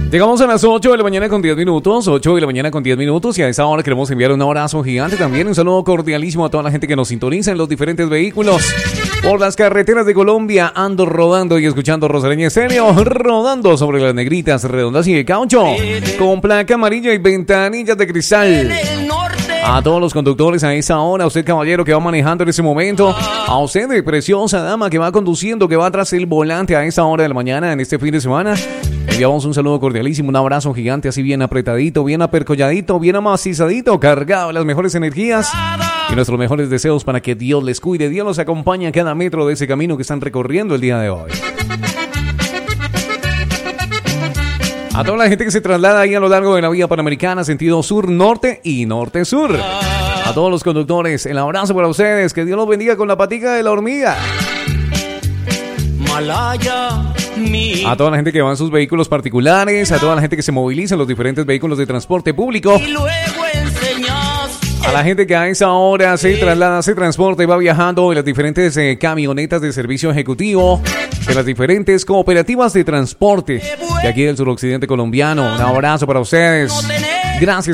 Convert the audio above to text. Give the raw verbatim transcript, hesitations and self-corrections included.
Llegamos a las ocho de la mañana con diez minutos, ocho de la mañana con diez minutos, y a esa hora queremos enviar un abrazo gigante también, un saludo cordialísimo a toda la gente que nos sintoniza en los diferentes vehículos por las carreteras de Colombia. Ando rodando y escuchando Rosaleña Estéreo, rodando sobre las negritas redondas y de caucho, con placa amarilla y ventanillas de cristal. A todos los conductores a esa hora, a usted caballero que va manejando en ese momento, a usted de preciosa dama que va conduciendo, que va tras el volante a esa hora de la mañana en este fin de semana, enviamos un saludo cordialísimo, un abrazo gigante, así bien apretadito, bien apercolladito, bien amacizadito, cargado de las mejores energías y nuestros mejores deseos para que Dios les cuide, Dios los acompañe a cada metro de ese camino que están recorriendo el día de hoy. A toda la gente que se traslada ahí a lo largo de la vía panamericana, sentido sur-norte y norte-sur. A todos los conductores, el abrazo para ustedes. Que Dios los bendiga con la patica de la hormiga. Malaya, mi... A toda la gente que va en sus vehículos particulares, a toda la gente que se moviliza en los diferentes vehículos de transporte público. Y luego enseñas... A la gente que a esa hora se traslada, se transporta y va viajando en las diferentes eh, camionetas de servicio ejecutivo, de las diferentes cooperativas de transporte de aquí del suroccidente colombiano. Un abrazo para ustedes. Gracias.